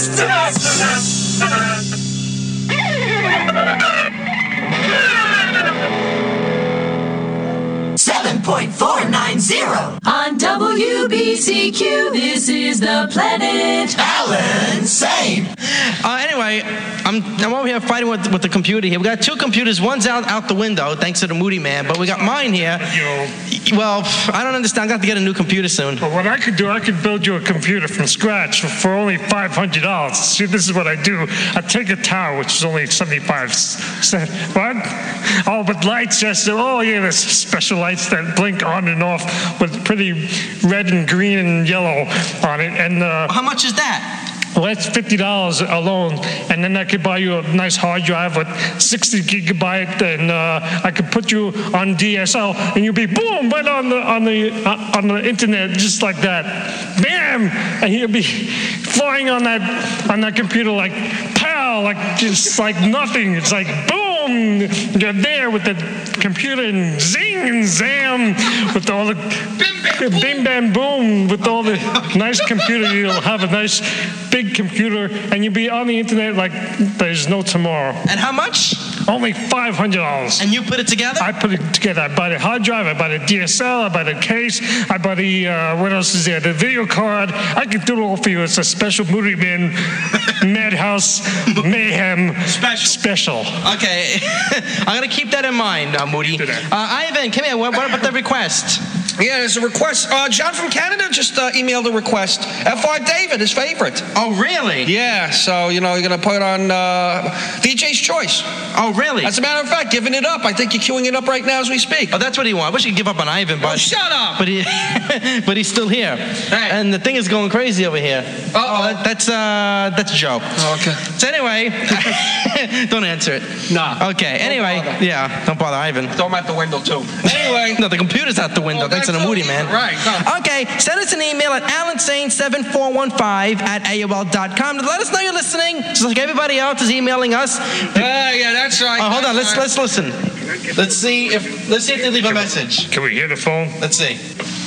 On WBCQ, this is the Planet Alan Sane. Anyway, I'm over here fighting with the computer here. We got two computers. One's out the window, thanks to the Moody Man, but we got mine here. Well, I don't understand. I got to get a new computer soon. Well, what I could do, I could build you a computer from scratch for only $500. See, this is what I do. I take a tower, which is only 75 cents. What? Oh, but lights, yes. Oh, yeah, there's special lights that blink on and off with pretty red and green and yellow on it. And how much is that? Well, that's $50 alone, and then I could buy you a nice hard drive with 60 gigabyte, and I could put you on DSL, and you'll be boom right on the internet just like that, bam, and you'll be flying on that computer like pow, like just like nothing. It's like boom, you're there with the computer and zing and zam with all the bim bam boom with all the nice computer. You'll have a nice big computer, and you'll be on the internet like there's no tomorrow. And how much? Only $500. And you put it together? I put it together. I bought a hard drive, I bought a DSL, I bought a case, I bought what else is there? The video card. I can do it all for you. It's a special Moody Man Madhouse Mayhem special. Okay. I'm going to keep that in mind, Moody. Ivan, come here. What about the request? Yeah, there's a request. John from Canada just emailed a request. F.R. David, his favorite. Oh, really? Yeah, so, you're going to put it on DJ's Choice. Oh, really? As a matter of fact, giving it up. I think you're queuing it up right now as we speak. Oh, that's what he wants. I wish he could give up on Ivan, but... Oh, shut up! But he's still here. Hey. And the thing is going crazy over here. Uh-oh. That's Joe. Oh, okay. So anyway, don't answer it. Nah. Okay, anyway. Don't bother Ivan. Throw him out the window, too. Anyway. No, the computer's out the window. Thanks to the Moody Man. Right. No. Okay, send us an email at alansane7415@aol.com to let us know you're listening, just like everybody else is emailing us. Yeah, that's right. Oh, hold on, let's listen. Let's see if they leave a message. Can we hear the phone? Let's see.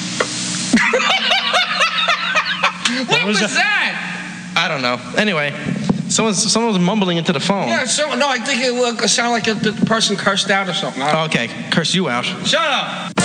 What was that? I don't know. Anyway, someone was mumbling into the phone. Yeah, I think it sounded like the person cursed out or something. Okay, curse you out. Shut up.